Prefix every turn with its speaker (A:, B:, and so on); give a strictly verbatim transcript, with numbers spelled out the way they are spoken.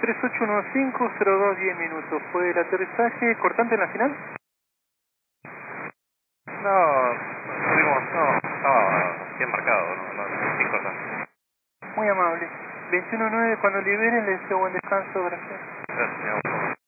A: tres ocho uno cinco cero dos diez minutos. ¿Fue el aterrizaje cortante en la final?
B: No, no tuvimos, no, estaba bien marcado, no, no, sin cortante.
A: Muy amable. veintiuno nueve, cuando liberen, les deseo buen descanso, gracias.
B: Gracias, señor.